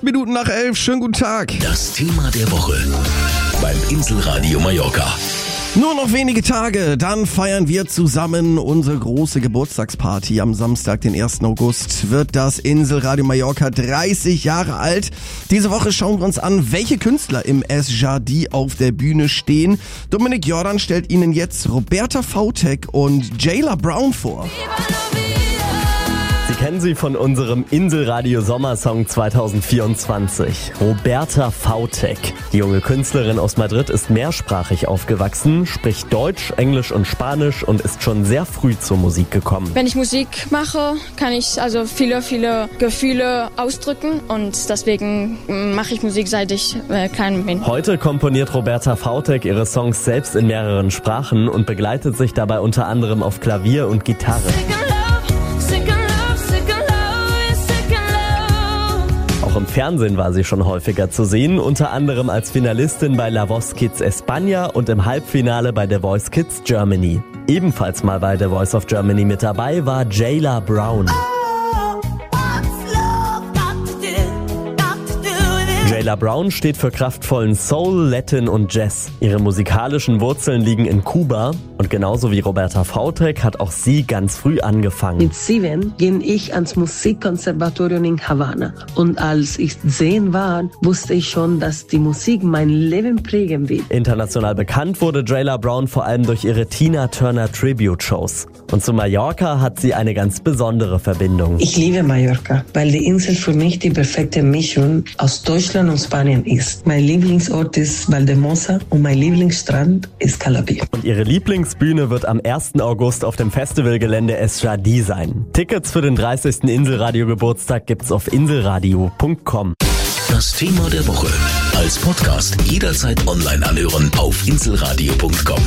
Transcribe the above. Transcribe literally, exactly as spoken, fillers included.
Minuten nach elf, schönen guten Tag. Das Thema der Woche beim Inselradio Mallorca. Nur noch wenige Tage, dann feiern wir zusammen unsere große Geburtstagsparty. Am Samstag, den ersten August, wird das Inselradio Mallorca dreißig Jahre alt. Diese Woche schauen wir uns an, welche Künstler im Es Jardí auf der Bühne stehen. Dominik Jordan stellt Ihnen jetzt Roberta Fautek und Jayla Brown vor. Sie kennen sie von unserem Inselradio Sommersong zwanzig vierundzwanzig. Roberta Fautek. Die junge Künstlerin aus Madrid ist mehrsprachig aufgewachsen, spricht Deutsch, Englisch und Spanisch und ist schon sehr früh zur Musik gekommen. Wenn ich Musik mache, kann ich also viele, viele Gefühle ausdrücken und deswegen mache ich Musik, seit ich äh, klein bin. Heute komponiert Roberta Fautek ihre Songs selbst in mehreren Sprachen und begleitet sich dabei unter anderem auf Klavier und Gitarre. Auch im Fernsehen war sie schon häufiger zu sehen, unter anderem als Finalistin bei La Voz Kids España und im Halbfinale bei The Voice Kids Germany. Ebenfalls mal bei The Voice of Germany mit dabei war Jayla Brown. Jayla Brown steht für kraftvollen Soul, Latin und Jazz. Ihre musikalischen Wurzeln liegen in Kuba und genauso wie Roberta Fautek hat auch sie ganz früh angefangen. Mit sieben ging ich ans Musikkonservatorium in Havanna und als ich zehn war, wusste ich schon, dass die Musik mein Leben prägen wird. International bekannt wurde Jayla Brown vor allem durch ihre Tina Turner Tribute Shows. Und zu Mallorca hat sie eine ganz besondere Verbindung. Ich liebe Mallorca, weil die Insel für mich die perfekte Mischung aus Deutschland und Spanien ist. Mein Lieblingsort ist Valdemosa und mein Lieblingsstrand ist Calabí. Und ihre Lieblingsbühne wird am ersten August auf dem Festivalgelände Es Jardí sein. Tickets für den dreißigsten Inselradio-Geburtstag gibt's auf inselradio punkt com. Das Thema der Woche als Podcast jederzeit online anhören auf inselradio punkt com.